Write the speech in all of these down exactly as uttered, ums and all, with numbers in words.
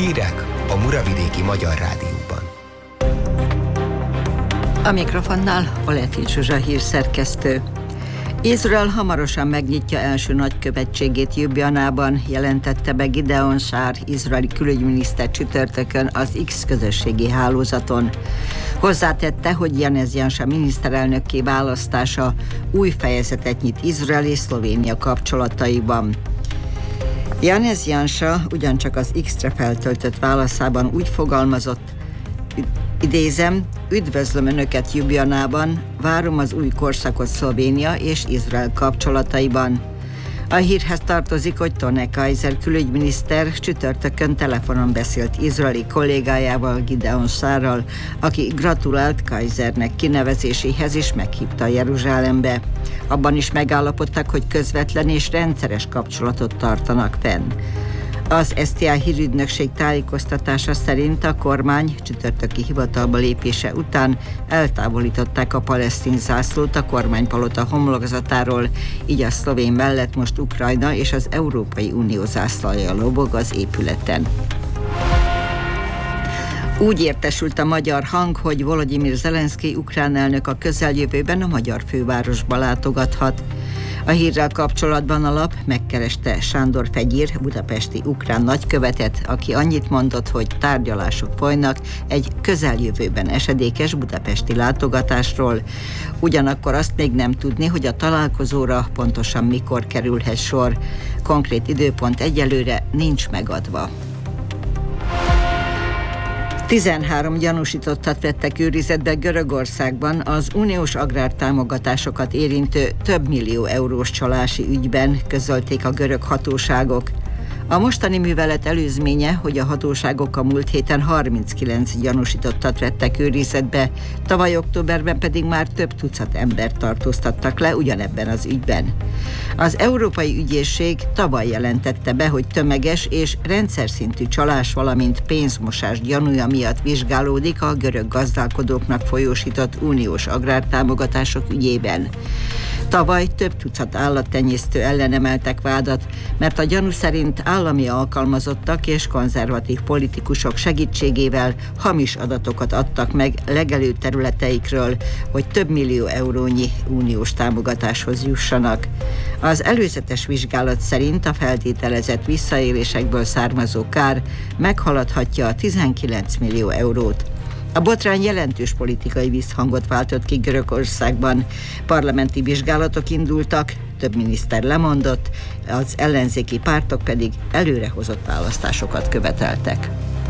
Hírek a Muravidéki Magyar Rádióban. A mikrofonnál Oleti Zsuzsa hírszerkesztő. Izrael hamarosan megnyitja első nagykövetségét Ljubljanában, jelentette be Gideon Sa'ar, izraeli külügyminiszter csütörtökön az X közösségi hálózaton. Hozzátette, hogy Janez Janša miniszterelnökké választása új fejezetet nyit Izrael és Szlovénia kapcsolataiban. Janez Janša ugyancsak az X-re feltöltött válaszában úgy fogalmazott, idézem, üdvözlöm Önöket Ljubljanában, várom az új korszakot Szlovénia és Izrael kapcsolataiban. A hírhez tartozik, hogy Tone Kaiser külügyminiszter csütörtökön telefonon beszélt izraeli kollégájával, Gideon Sa'arral, aki gratulált Kaisernek kinevezéséhez és meghívta Jeruzsálembe. Abban is megállapodtak, hogy közvetlen és rendszeres kapcsolatot tartanak fenn. Az es té á hírügynökség tájékoztatása szerint a kormány csütörtöki hivatalba lépése után eltávolították a palesztin zászlót a kormánypalota homlokzatáról, így a szlovén mellett most Ukrajna és az Európai Unió zászlaja lobog az épületen. Úgy értesült a Magyar Hang, hogy Volodymyr Zelenszkij ukrán elnök a közeljövőben a magyar fővárosba látogathat. A hírrel kapcsolatban a lap megkereste Sándor Fegyír, budapesti ukrán nagykövetet, aki annyit mondott, hogy tárgyalások folynak egy közeljövőben esedékes budapesti látogatásról. Ugyanakkor azt még nem tudni, hogy a találkozóra pontosan mikor kerülhet sor. Konkrét időpont egyelőre nincs megadva. tizenhárom gyanúsítottat vettek őrizetbe Görögországban az uniós agrártámogatásokat érintő több millió eurós csalási ügyben, közölték a görög hatóságok. A mostani művelet előzménye, hogy a hatóságok a múlt héten harminckilenc gyanúsítottat vettek őrizetbe, tavaly októberben pedig már több tucat embert tartóztattak le ugyanebben az ügyben. Az Európai Ügyészség tavaly jelentette be, hogy tömeges és rendszer szintű csalás, valamint pénzmosás gyanúja miatt vizsgálódik a görög gazdálkodóknak folyósított uniós agrártámogatások ügyében. Tavaly több tucat állattenyésztő ellen emeltek vádat, mert a gyanú szerint állami alkalmazottak és konzervatív politikusok segítségével hamis adatokat adtak meg legelő területeikről, hogy több millió eurónyi uniós támogatáshoz jussanak. Az előzetes vizsgálat szerint a feltételezett visszaélésekből származó kár meghaladhatja a tizenkilenc millió eurót. A botrány jelentős politikai visszhangot váltott ki Görögországban. Parlamenti vizsgálatok indultak, több miniszter lemondott, az ellenzéki pártok pedig előrehozott választásokat követeltek.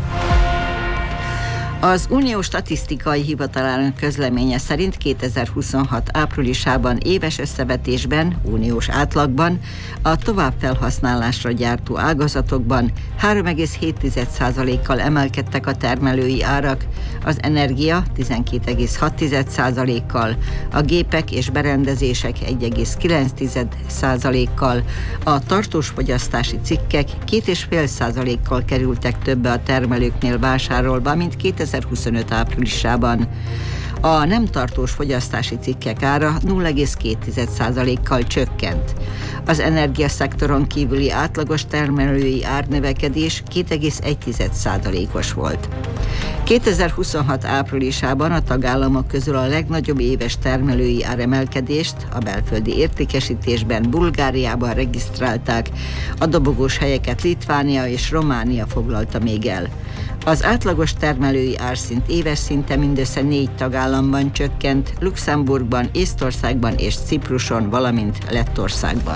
Az Unió Statisztikai Hivatalának közleménye szerint kétezer-huszonhat áprilisában éves összevetésben, uniós átlagban a továbbfelhasználásra gyártó ágazatokban három egész hét százalékkal emelkedtek a termelői árak, az energia tizenkét egész hat százalékkal, a gépek és berendezések egy egész kilenc százalékkal, a tartós fogyasztási cikkek két egész öt százalékkal kerültek többe a termelőknél vásárolva, mint kétezer-huszonöt áprilisában. A nem tartós fogyasztási cikkek ára nulla egész két százalékkal csökkent. Az energiaszektoron kívüli átlagos termelői árnövekedés két egész egy százalékos volt. kétezer-huszonhat áprilisában a tagállamok közül a legnagyobb éves termelői áremelkedést a belföldi értékesítésben Bulgáriában regisztrálták, a dobogós helyeket Litvánia és Románia foglalta még el. Az átlagos termelői árszint éves szinten mindössze négy tagállamban csökkent, Luxemburgban, Észtországban és Cipruson, valamint Lettországban.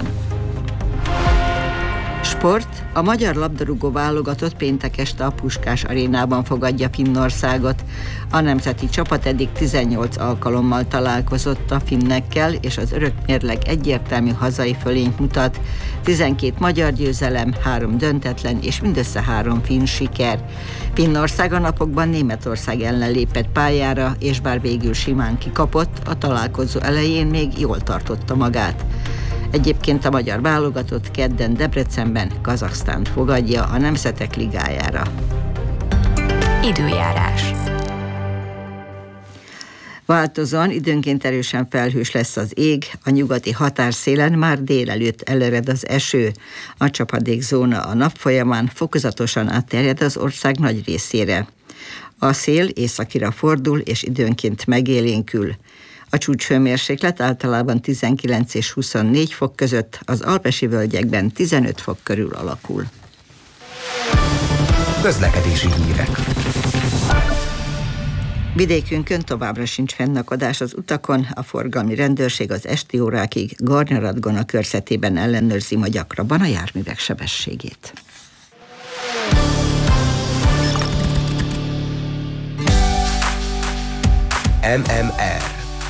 Sport. A magyar labdarúgó válogatott péntek este a Puskás arénában fogadja Finnországot. A nemzeti csapat eddig tizennyolc alkalommal találkozott a finnekkel, és az örök mérleg egyértelmű hazai fölényt mutat. tizenkét magyar győzelem, három döntetlen és mindössze három finn siker. Finnország a napokban Németország ellen lépett pályára, és bár végül simán kikapott, a találkozó elején még jól tartotta magát. Egyébként a magyar válogatott kedden Debrecenben Kazaksztánt fogadja a Nemzetek Ligájára. Időjárás. Változóan időnként erősen felhős lesz az ég, a nyugati határszélen már délelőtt elered az eső. A csapadékzóna a nap folyamán fokozatosan átterjed az ország nagy részére. A szél északira fordul és időnként megélénkül. A csúcshőmérséklet általában tizenkilenc és huszonnégy fok között, az alpesi völgyekben tizenöt fok körül alakul. Közlekedési hírek. Vidékünkön továbbra sincs fennakadás az utakon, a forgalmi rendőrség az esti órákig Garnyaradgona körzetében ellenőrzi ma gyakrabban a járművek sebességét. em em er